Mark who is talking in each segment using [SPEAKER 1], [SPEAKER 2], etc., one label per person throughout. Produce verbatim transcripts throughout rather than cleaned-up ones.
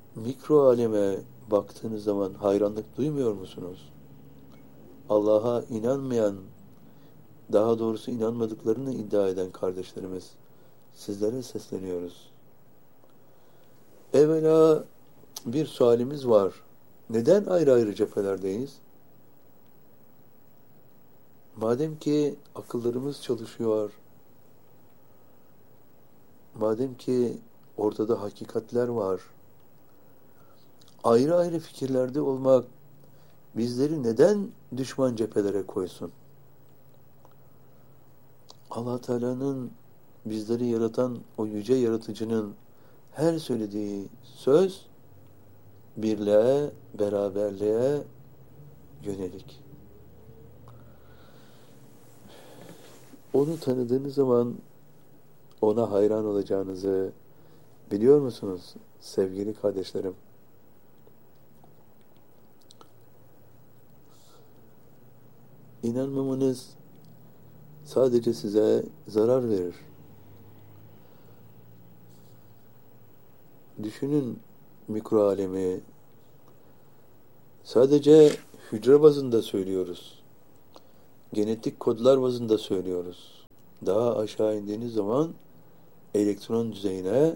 [SPEAKER 1] mikro aleme baktığınız zaman hayranlık duymuyor musunuz? Allah'a inanmayan, daha doğrusu inanmadıklarını iddia eden kardeşlerimiz, sizlere sesleniyoruz. Evvela bir sualimiz var. Neden ayrı ayrı cephelerdeyiz? Madem ki akıllarımız çalışıyor, madem ki ortada hakikatler var, ayrı ayrı fikirlerde olmak bizleri neden düşman cephelere koysun? Allah Teala'nın bizleri yaratan o yüce yaratıcının her söylediği söz birliğe, beraberliğe yönelik. Onu tanıdığınız zaman ona hayran olacağınızı biliyor musunuz sevgili kardeşlerim? İnanmamanız sadece size zarar verir. Düşünün mikro alemi. Sadece hücre bazında söylüyoruz. Genetik kodlar bazında söylüyoruz. Daha aşağı indiğiniz zaman elektron düzeyine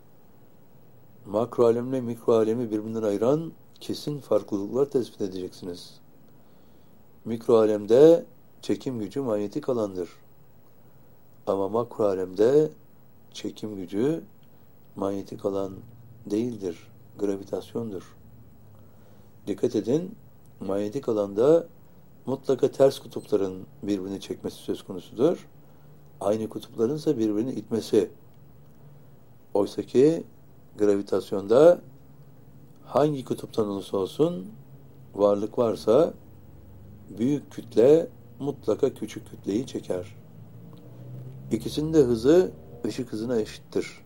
[SPEAKER 1] makro alemle mikro alemi birbirinden ayıran kesin farklılıklar tespit edeceksiniz. Mikro alemde çekim gücü manyetik alandır. Ama makro alemde çekim gücü manyetik alan değildir, gravitasyondur. Dikkat edin, manyetik alanda mutlaka ters kutupların birbirini çekmesi söz konusudur. Aynı kutupların ise birbirini itmesi. Oysaki gravitasyonda hangi kutuptan olursa olsun varlık varsa büyük kütle mutlaka küçük kütleyi çeker. İkisinin de hızı ışık hızına eşittir.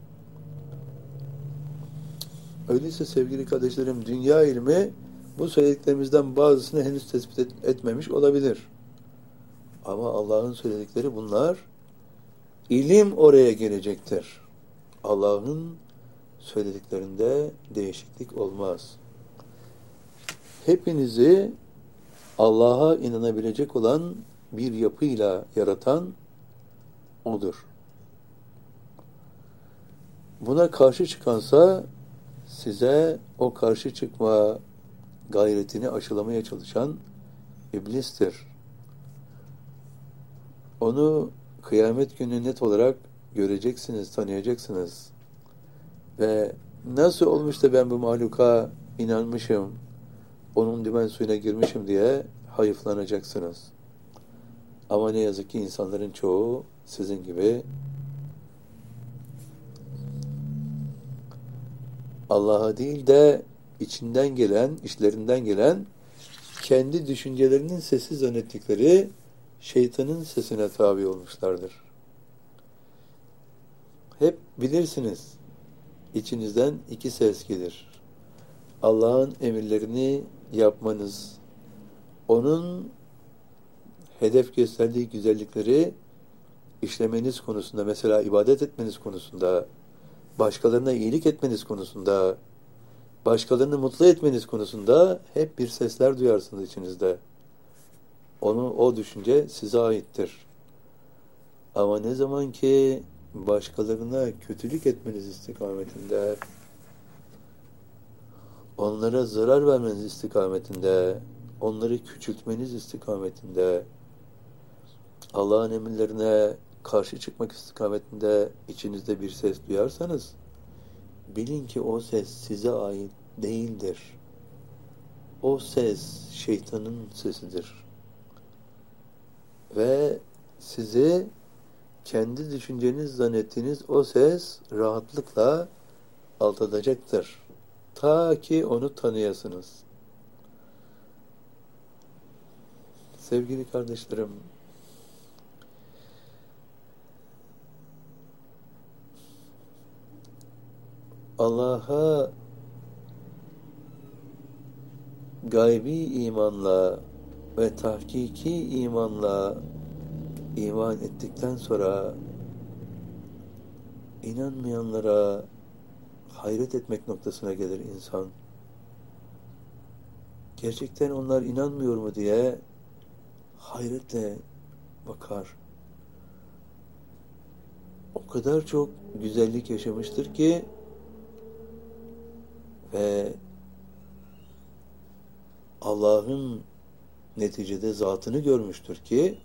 [SPEAKER 1] Öyleyse sevgili kardeşlerim, dünya ilmi bu söylediklerimizden bazısını henüz tespit et, etmemiş olabilir. Ama Allah'ın söyledikleri bunlar, ilim oraya gelecektir. Allah'ın söylediklerinde değişiklik olmaz. Hepinizi Allah'a inanabilecek olan bir yapıyla yaratan O'dur. Buna karşı çıkansa size o karşı çıkma gayretini aşılamaya çalışan iblistir. Onu kıyamet günü net olarak göreceksiniz, tanıyacaksınız. Ve nasıl olmuş da ben bu mahluka inanmışım, onun dümen suyuna girmişim diye hayıflanacaksınız. Ama ne yazık ki insanların çoğu sizin gibi Allah'a değil de içinden gelen, içlerinden gelen kendi düşüncelerinin sesi zannettikleri şeytanın sesine tabi olmuşlardır. Hep bilirsiniz, içinizden iki ses gelir. Allah'ın emirlerini yapmanız, onun hedef gösterdiği güzellikleri işlemeniz konusunda, mesela ibadet etmeniz konusunda, başkalarına iyilik etmeniz konusunda, başkalarını mutlu etmeniz konusunda hep bir sesler duyarsınız içinizde. Onu, o düşünce size aittir. Ama ne zaman ki başkalarına kötülük etmeniz istikametinde, onlara zarar vermeniz istikametinde, onları küçültmeniz istikametinde, Allah'ın emirlerine karşı çıkmak istikametinde içinizde bir ses duyarsanız, bilin ki o ses size ait değildir. O ses şeytanın sesidir. Ve sizi kendi düşünceniz zannettiğiniz o ses rahatlıkla aldatacaktır. Ta ki onu tanıyasınız. Sevgili kardeşlerim, Allah'a gaybi imanla ve tahkiki imanla iman ettikten sonra inanmayanlara hayret etmek noktasına gelir insan. Gerçekten onlar inanmıyor mu diye hayretle bakar. O kadar çok güzellik yaşamıştır ki ve Allah'ın neticede zatını görmüştür ki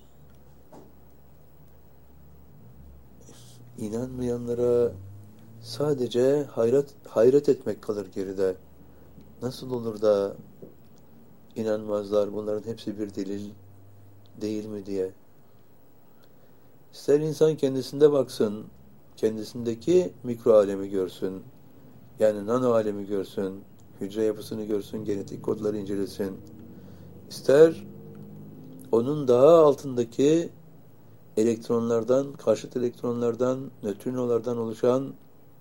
[SPEAKER 1] inanmayanlara sadece hayret, hayret etmek kalır geride. Nasıl olur da inanmazlar, bunların hepsi bir delil değil mi diye. İster insan kendisinde baksın, kendisindeki mikro alemi görsün, yani nano alemi görsün, hücre yapısını görsün, genetik kodları incelesin. İster onun daha altındaki elektronlardan, karşıt elektronlardan, nötrinolardan oluşan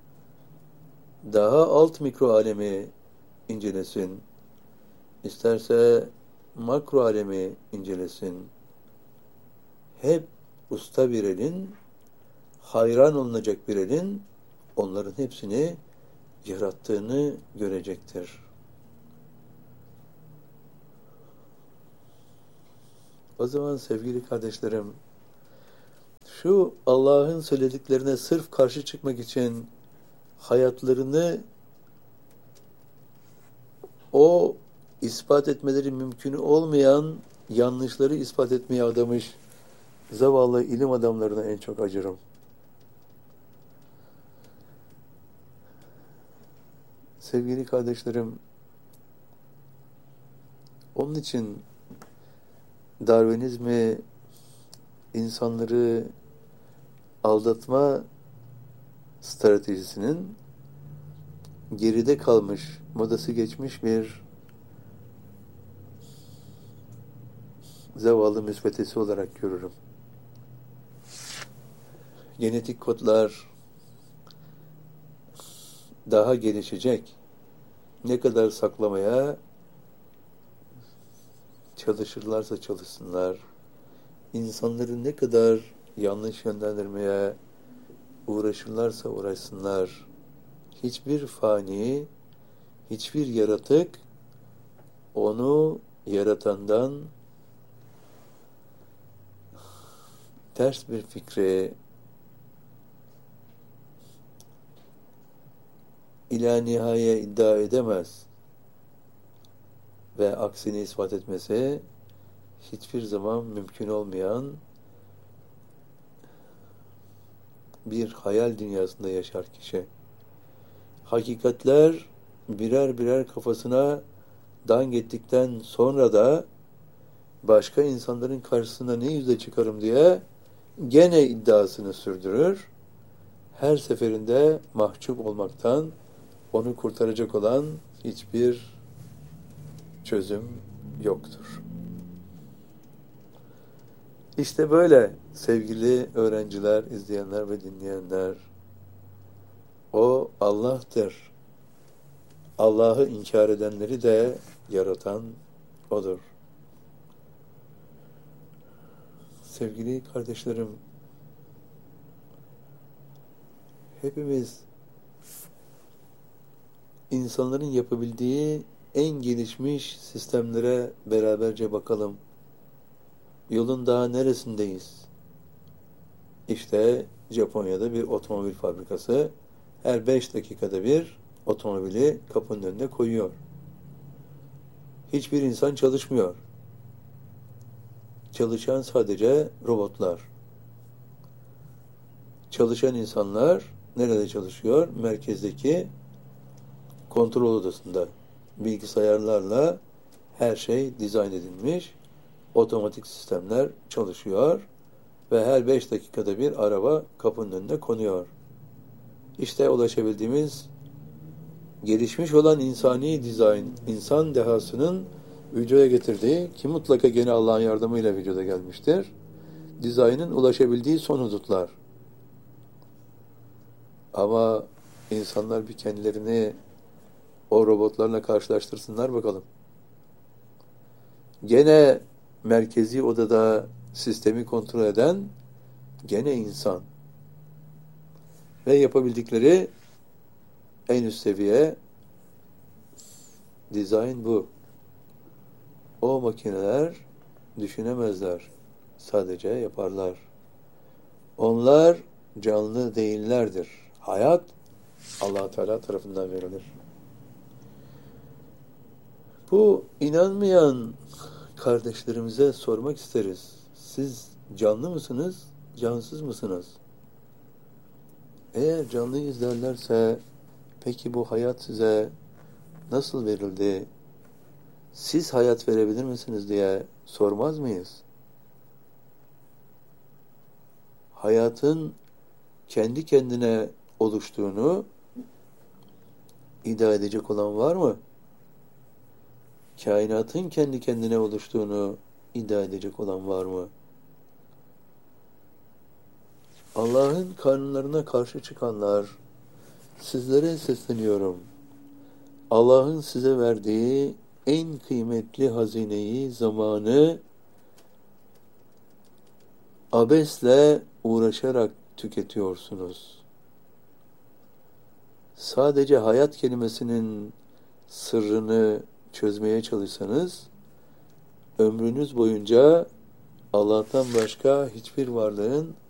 [SPEAKER 1] daha alt mikro alemi incelesin. İsterse makro alemi incelesin. Hep usta bir elin, hayran olunacak bir elin onların hepsini yarattığını görecektir. O zaman sevgili kardeşlerim, şu Allah'ın söylediklerine sırf karşı çıkmak için hayatlarını o ispat etmeleri mümkün olmayan yanlışları ispat etmeye adamış zavallı ilim adamlarına en çok acırım. Sevgili kardeşlerim, onun için Darwinizmi, insanları aldatma stratejisinin geride kalmış, modası geçmiş bir zavallı müsvedesi olarak görürüm. Genetik kodlar daha gelişecek. Ne kadar saklamaya çalışırlarsa çalışsınlar, insanları ne kadar yanlış yönlendirmeye uğraşırlarsa uğraşsınlar, hiçbir fani, hiçbir yaratık onu yaratandan ters bir fikre, ila nihaya iddia edemez ve aksini ispat etmesi hiçbir zaman mümkün olmayan bir hayal dünyasında yaşar kişi. Hakikatler birer birer kafasına dank ettikten sonra da başka insanların karşısına ne yüzle çıkarım diye gene iddiasını sürdürür. Her seferinde mahcup olmaktan onu kurtaracak olan hiçbir çözüm yoktur. İşte böyle sevgili öğrenciler, izleyenler ve dinleyenler, o Allah'tır. Allah'ı inkar edenleri de yaratan O'dur. Sevgili kardeşlerim, hepimiz insanların yapabildiği en gelişmiş sistemlere beraberce bakalım. Yolun daha neresindeyiz? İşte Japonya'da bir otomobil fabrikası her beş dakikada bir otomobili kapının önüne koyuyor. Hiçbir insan çalışmıyor. Çalışan sadece robotlar. Çalışan insanlar nerede çalışıyor? Merkezdeki kontrol odasında. Bilgisayarlarla her şey dizayn edilmiş. Otomatik sistemler çalışıyor ve her beş dakikada bir araba kapının önüne konuyor. İşte ulaşabildiğimiz gelişmiş olan insani dizayn, insan dehasının vücuda getirdiği, ki mutlaka gene Allah'ın yardımıyla vücuda gelmiştir, dizaynın ulaşabildiği son hudutlar. Ama insanlar bir kendilerini o robotlarla karşılaştırsınlar bakalım. Gene merkezi odada sistemi kontrol eden gene insan. Ve yapabildikleri En üst seviye dizayn bu. O makineler düşünemezler. Sadece yaparlar. Onlar canlı değillerdir. Hayat Allah Teala tarafından verilir. Bu inanmayan kardeşlerimize sormak isteriz. Siz canlı mısınız, cansız mısınız? Eğer canlıyız derlerse, peki bu hayat size nasıl verildi? Siz hayat verebilir misiniz diye sormaz mıyız? Hayatın kendi kendine oluştuğunu iddia edecek olan var mı? Kainatın kendi kendine oluştuğunu iddia edecek olan var mı? Allah'ın kanunlarına karşı çıkanlar, sizlere sesleniyorum. Allah'ın size verdiği en kıymetli hazineyi, zamanı abesle uğraşarak tüketiyorsunuz. Sadece hayat kelimesinin sırrını çözmeye çalışsanız, ömrünüz boyunca Allah'tan başka hiçbir varlığın